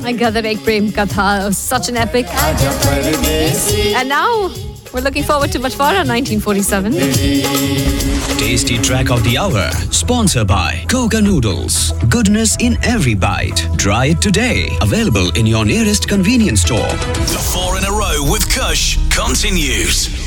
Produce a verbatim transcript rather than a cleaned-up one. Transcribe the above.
Gadar Ek Prem Katha, such an epic. And now we're looking forward to Machwara nineteen forty-seven. Tasty track of the hour, sponsored by Koga Noodles. Goodness in every bite. Try it today. Available in your nearest convenience store. The four in a row with Kush continues.